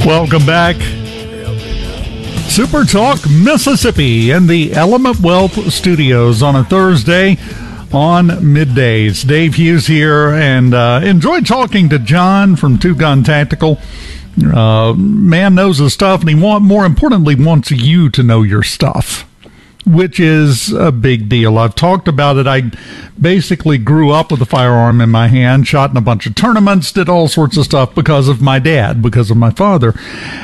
Welcome back. Super Talk Mississippi in the Element Wealth Studios on a Thursday on middays. Dave Hughes here, and enjoyed talking to John from Two Gun Tactical. Man knows his stuff, and more importantly, wants you to know your stuff, which is a big deal. I've talked about it. I basically grew up with a firearm in my hand, shot in a bunch of tournaments, did all sorts of stuff because of my dad, because of my father.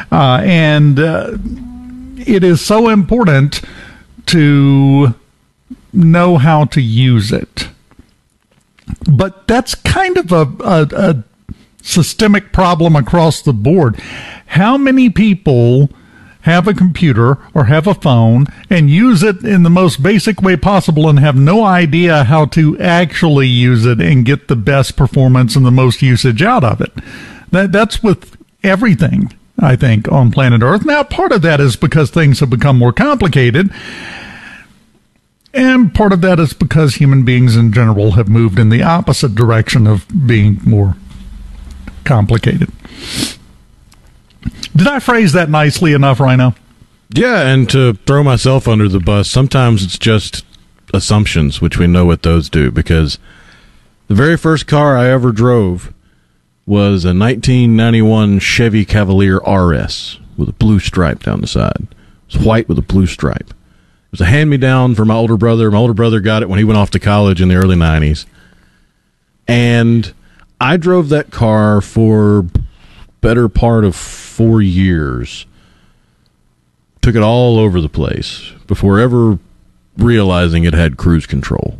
It is so important to know how to use it. But that's kind of a systemic problem across the board. How many people have a computer or have a phone and use it in the most basic way possible and have no idea how to actually use it and get the best performance and the most usage out of it? That's with everything, I think, on planet Earth. Now, part of that is because things have become more complicated, and part of that is because human beings in general have moved in the opposite direction of being more complicated. Did I phrase that nicely enough, Rhino? Yeah, and to throw myself under the bus, sometimes it's just assumptions, which we know what those do, because the very first car I ever drove was a 1991 Chevy Cavalier RS with a blue stripe down the side. It was white with a blue stripe. It was a hand-me-down for my older brother. My older brother got it when he went off to college in the early 90s. And I drove that car for better part of 4 years. Took it all over the place before ever realizing it had cruise control.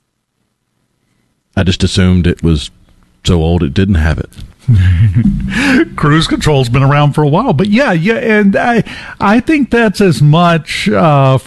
I just assumed it was so old it didn't have it. Cruise control's been around for a while, but yeah, and I think that's as much